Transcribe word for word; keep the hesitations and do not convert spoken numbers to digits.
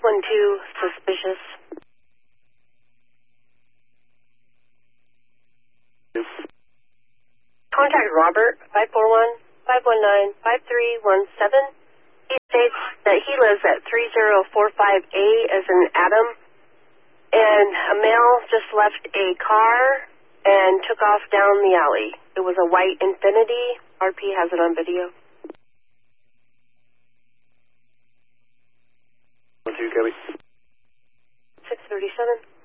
one two, suspicious. Contact Robert, five four one, five one nine, five three one seven. He states that he lives at three zero four five A as in Adam, and a male just left a car and took off down the alley. It was a white Infiniti. R P has it on video. one two, Copy. six thirty-seven.